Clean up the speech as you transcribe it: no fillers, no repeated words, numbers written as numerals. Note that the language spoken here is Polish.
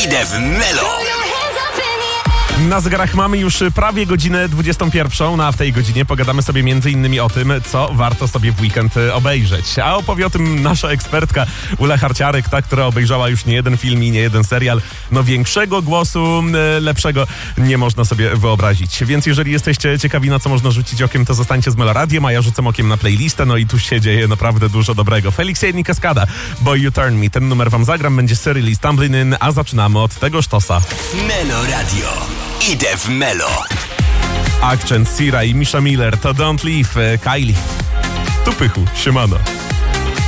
Idę w Melo. Na zegarach mamy już prawie godzinę 21. A w tej godzinie pogadamy sobie m.in. o tym, co warto sobie w weekend obejrzeć. A opowie o tym nasza ekspertka Ula Harciarek, ta, która obejrzała już nie jeden film i nie jeden serial. No większego głosu, lepszego nie można sobie wyobrazić. Więc jeżeli jesteście ciekawi, na co można rzucić okiem, to zostańcie z Melo Radiem, a ja rzucam okiem na playlistę. No i tu się dzieje naprawdę dużo dobrego. Felix Jain i Kaskada, Boy You Turn Me. Ten numer wam zagram, będzie Cyril i Stumbling In, a zaczynamy od tego sztosa. Melo Radio. Idę w Melo. Akcent, Sira i Misha Miller to Don't Leave, Kylie. Tu pychu, siemano.